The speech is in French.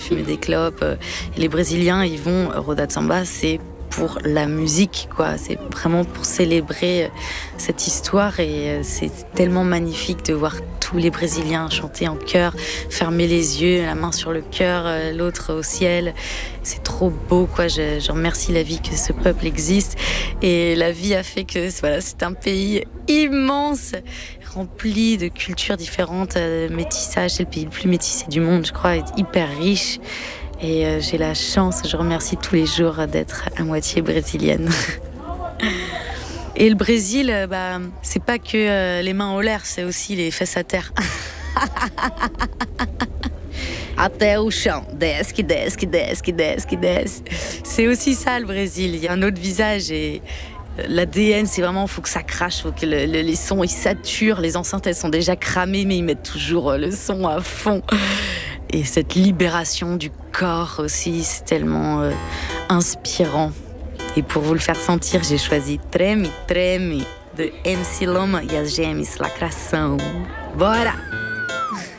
fumer des clopes. Et les Brésiliens, ils vont Roda de Samba, c'est pour la musique, quoi. C'est vraiment pour célébrer cette histoire et c'est tellement magnifique de voir tous les Brésiliens chanter en chœur, fermer les yeux, la main sur le cœur, l'autre au ciel. C'est trop beau, quoi. Je remercie la vie que ce peuple existe et la vie a fait que voilà, c'est un pays immense, rempli de cultures différentes, métissage. C'est le pays le plus métissé du monde, je crois, hyper riche. Et j'ai la chance, je remercie tous les jours d'être à moitié brésilienne. Et le Brésil, c'est pas que les mains en l'air, c'est aussi les fesses à terre. Até o chão, desce, que desce, que desce, que desce, que desce. C'est aussi ça le Brésil, il y a un autre visage et l'ADN, c'est vraiment, faut que ça crache, faut que les sons, ils saturent, les enceintes, elles sont déjà cramées, mais ils mettent toujours le son à fond. Et cette libération du corps aussi, c'est tellement inspirant. Et pour vous le faire sentir, j'ai choisi Treme Treme de MC Loma e as Gêmeas Lacração. Bora!